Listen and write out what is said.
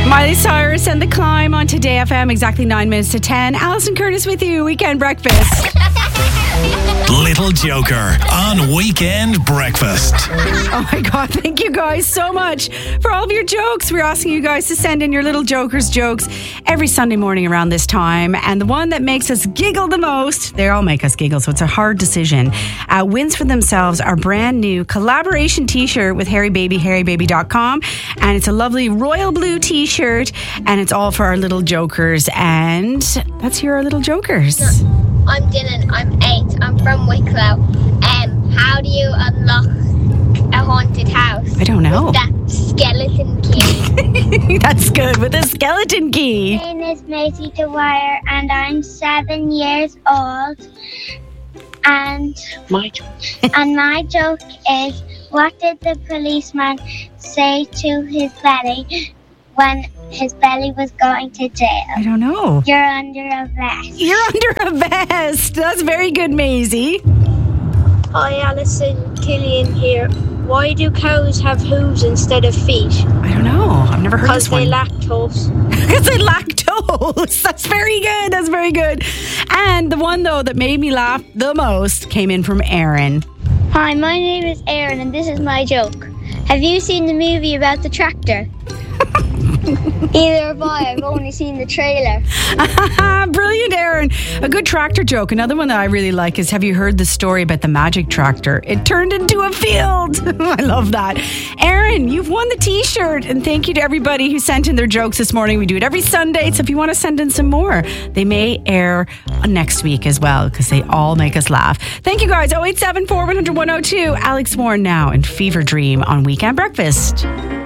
Miley Cyrus and The Climb on Today FM, exactly 9 minutes to 10. Alison Curtis with you, Weekend Breakfast. Little Joker on Weekend Breakfast. Oh my God, thank you guys so much for all of your jokes. We're asking you guys to send in your Little Jokers jokes every Sunday morning around this time. And the one that makes us giggle the most, they all make us giggle, so it's a hard decision, wins for themselves our brand new collaboration t-shirt with Harry Baby, harrybaby.com. And it's a lovely royal blue t-shirt, and it's all for our Little Jokers. And let's hear our Little Jokers. I'm Dylan, I'm 8, I'm from Wicklow. How do you unlock a haunted house? I don't know. With that skeleton key. That's good, with a skeleton key. My name is Maisie Dwyer and I'm 7 years old. And my joke is, what did the policeman say to his belly when his belly was going to jail? I don't know. You're under a vest. You're under a vest. That's very good, Maisie. Hi, Alison, Killian here. Why do cows have hooves instead of feet? I don't know. I've never heard this one. Because they lactose. Because they lactose. That's very good. That's very good. And the one, though, that made me laugh the most came in from Aaron. Hi, my name is Aaron and this is my joke. Have you seen the movie about the tractor? Either have I. I've only seen the trailer. Brilliant, Aaron. A good tractor joke. Another one that I really like is, have you heard the story about the magic tractor? It turned into a field. I love that. Aaron, you've won the t-shirt. And thank you to everybody who sent in their jokes this morning. We do it every Sunday. So if you want to send in some more, they may air next week as well, because they all make us laugh. Thank you, guys. 0874 100 102. Alex Warren now in Fever Dream on Weekend Breakfast.